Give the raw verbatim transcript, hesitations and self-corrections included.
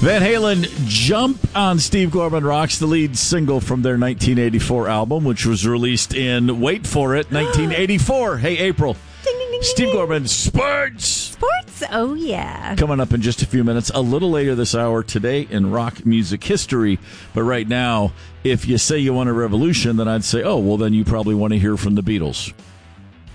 Van Halen, Jump on Steve Gorman Rocks, the lead single from their nineteen eighty-four album, which was released in, wait for it, nineteen eighty-four. Hey, April. Ding, ding, ding, Steve ding. Gorman, Sports! Sports? Oh, yeah. Coming up in just a few minutes, a little later this hour, today in rock music history. But right now, if you say you want a revolution, then I'd say, oh, well, then you probably want to hear from the Beatles.